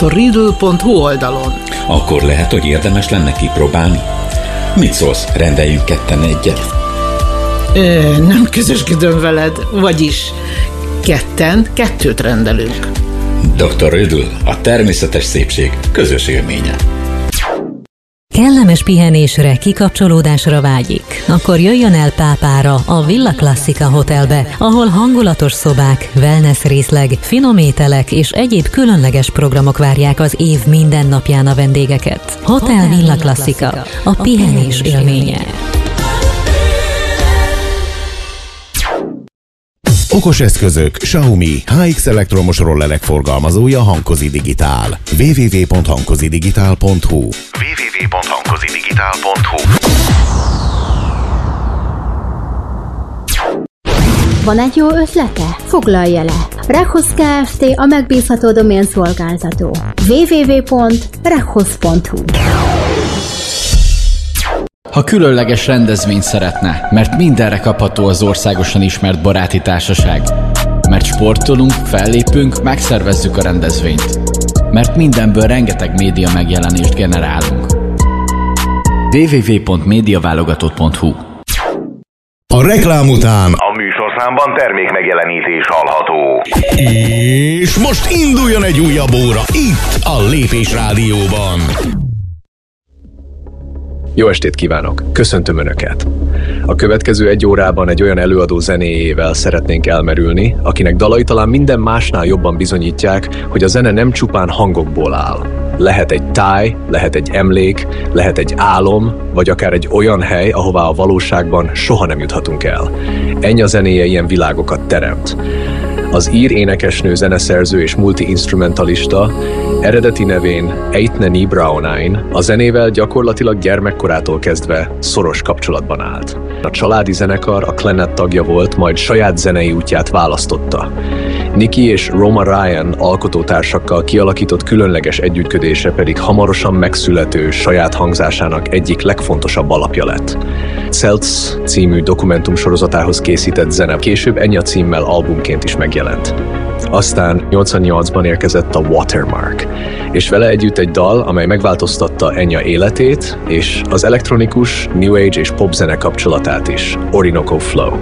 drriddle.hu oldalon. Akkor lehet, hogy érdemes lenne kipróbálni? Mit szólsz, rendeljünk ketten egyet? Nem közösködöm veled, vagyis kettőt rendelünk. Dr. Riddle, a természetes szépség közös élménye. Kellemes pihenésre, kikapcsolódásra vágyik? Akkor jöjjön el Pápára, a Villa Classica Hotelbe, ahol hangulatos szobák, wellness részleg, finom ételek és egyéb különleges programok várják az év minden napján a vendégeket. Hotel Villa Classica, a pihenés élménye. Okos eszközök, Xiaomi, HX elektromos rollerek forgalmazója Hankozi Digitál. www.hankozidigitál.hu www.hankozidigitál.hu Van egy jó ötlete? Foglalja le! Rekhosz Kft. A megbízható domén szolgáltató. www.rekhosz.hu Ha különleges rendezvényt szeretne, mert mindenre kapható az országosan ismert baráti társaság. Mert sportolunk, fellépünk, megszervezzük a rendezvényt. Mert mindenből rengeteg média megjelenést generálunk. www.mediaválogatott.hu A reklám után a műsorszámban termék megjelenítés hallható. És most induljon egy újabb óra itt a Lépés Rádióban. Jó estét kívánok! Köszöntöm Önöket! A következő egy órában egy olyan előadó zenéjével szeretnénk elmerülni, akinek dalai talán minden másnál jobban bizonyítják, hogy a zene nem csupán hangokból áll. Lehet egy táj, lehet egy emlék, lehet egy álom, vagy akár egy olyan hely, ahová a valóságban soha nem juthatunk el. Ennyi a zenéje ilyen világokat teremt. Az ír énekesnő, zeneszerző és multi-instrumentalista eredeti nevén Eitne Brownain a zenével gyakorlatilag gyermekkorától kezdve szoros kapcsolatban állt. A családi zenekar a Clannad tagja volt, majd saját zenei útját választotta. Nicky és Roma Ryan alkotótársakkal kialakított különleges együttködése pedig hamarosan megszülető saját hangzásának egyik legfontosabb alapja lett. Celts című dokumentumsorozatához készített zene később Enya címmel albumként is megjelent. Aztán 88-ban érkezett a Watermark, és vele együtt egy dal, amely megváltoztatta Enya életét, és az elektronikus, new age és popzene kapcsolatát is, Orinoco Flow.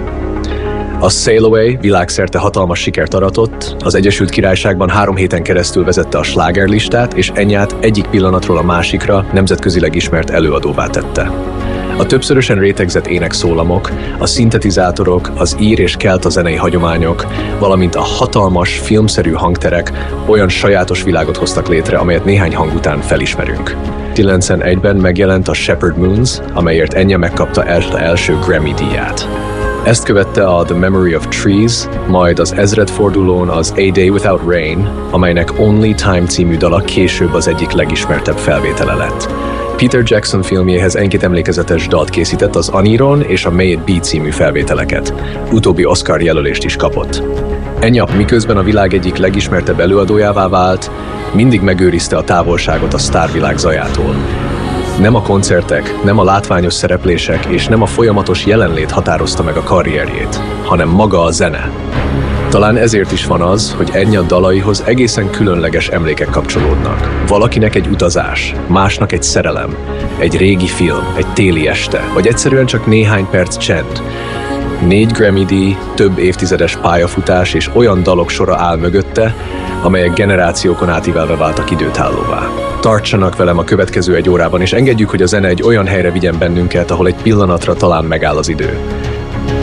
A Sail Away világszerte hatalmas sikert aratott, az Egyesült Királyságban 3 héten keresztül vezette a slágerlistát, és Enyát egyik pillanatról a másikra nemzetközileg ismert előadóvá tette. A többszörösen rétegzett énekszólamok, a szintetizátorok, az ír és kelta zenei hagyományok, valamint a hatalmas, filmszerű hangterek olyan sajátos világot hoztak létre, amelyet néhány hang után felismerünk. 91-ben megjelent a Shepherd Moons, amelyért Enya megkapta első Grammy-díját. Ezt követte a The Memory of Trees, majd az ezredfordulón az A Day Without Rain, amelynek Only Time című dala később az egyik legismertebb felvétele lett. Peter Jackson filmjéhez egy-két emlékezetes dalt készített, az Aniron és a May It Be című felvételeket. Utóbbi Oscar jelölést is kapott. Enya, miközben a világ egyik legismertebb előadójává vált, mindig megőrizte a távolságot a sztárvilág zajától. Nem a koncertek, nem a látványos szereplések és nem a folyamatos jelenlét határozta meg a karrierjét, hanem maga a zene. Talán ezért is van az, hogy Enya dalaihoz egészen különleges emlékek kapcsolódnak. Valakinek egy utazás, másnak egy szerelem, egy régi film, egy téli este, vagy egyszerűen csak néhány perc csend. 4 Grammy-díj, több évtizedes pályafutás és olyan dalok sora áll mögötte, amelyek generációkon átívelve váltak időtállóvá. Tartsanak velem a következő egy órában, és engedjük, hogy a zene egy olyan helyre vigyen bennünket, ahol egy pillanatra talán megáll az idő.